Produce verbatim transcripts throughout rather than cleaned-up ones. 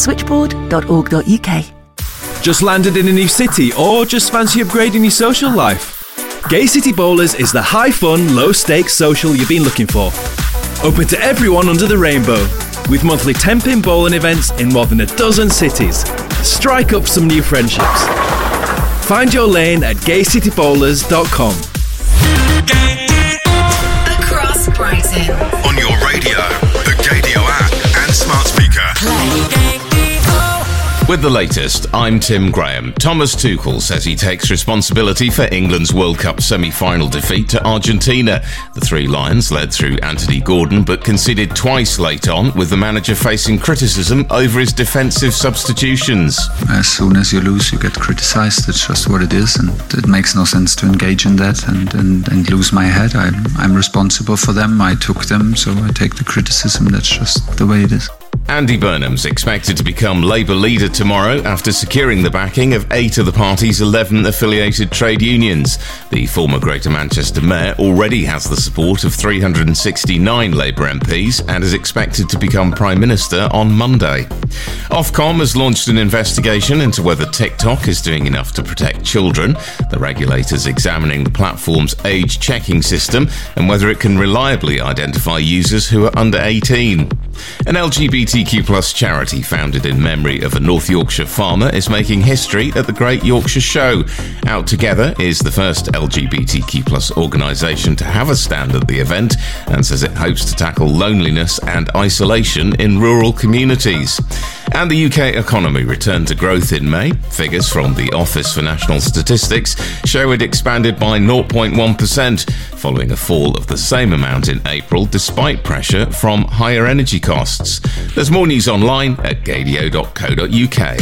switchboard dot org dot U K. Just landed in a new city or just fancy upgrading your social life? Gay City Bowlers is the high-fun, low-stakes social you've been looking for. Open to everyone under the rainbow, with monthly ten-pin bowling events in more than a dozen cities. Strike up some new friendships. Find your lane at gay city bowlers dot com. Across Brighton. On your radio, the Gadio app and smart speaker. Play. With the latest, I'm Tim Graham. Thomas Tuchel says he takes responsibility for England's World Cup semi-final defeat to Argentina. The Three Lions led through Anthony Gordon but conceded twice late on, with the manager facing criticism over his defensive substitutions. As soon as you lose, you get criticised. It's just what it is, and it makes no sense to engage in that and, and, and lose my head. I'm, I'm responsible for them. I took them, so I take the criticism. That's just the way it is. Andy Burnham's expected to become Labour leader tomorrow after securing the backing of eight of the party's eleven affiliated trade unions. The former Greater Manchester Mayor already has the support of three hundred sixty-nine Labour M Ps and is expected to become Prime Minister on Monday. Ofcom has launched an investigation into whether TikTok is doing enough to protect children. The regulator's examining the platform's age checking system and whether it can reliably identify users who are under eighteen. An L G B T Q plus charity founded in memory of a North Yorkshire farmer is making history at the Great Yorkshire Show. Out Together is the first L G B T Q plus organisation to have a stand at the event and says it hopes to tackle loneliness and isolation in rural communities. And the U K economy returned to growth in May. Figures from the Office for National Statistics show it expanded by zero point one percent, following a fall of the same amount in April despite pressure from higher energy costs. There's more news online at gadio dot co dot U K.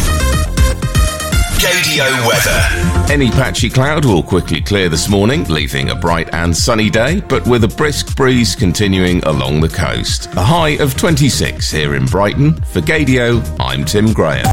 Gadio weather. Any patchy cloud will quickly clear this morning, leaving a bright and sunny day, but with a brisk breeze continuing along the coast. A high of twenty-six here in Brighton. For Gadio, I'm Tim Graham.